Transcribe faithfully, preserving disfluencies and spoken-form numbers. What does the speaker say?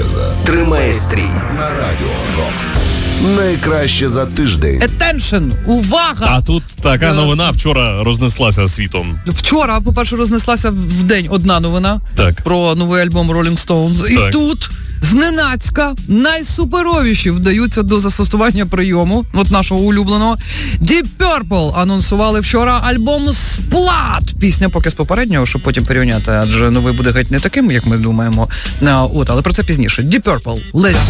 Француза тримає стрій на Радіо Рокс. Найкраще за тиждень. Attention! Увага! А тут така новина вчора рознеслася світом. Вчора, по-перше, рознеслася в день одна новина так. про новий альбом Rolling Stones. Так. І тут зненацька найсуперовіші вдаються до застосування прийому, от нашого улюбленого. Deep Purple анонсували вчора альбом Splat. Пісня поки з попереднього, щоб потім перейняти, адже новий буде геть не таким, як ми думаємо. От, але про це пізніше. Deep Purple. Let's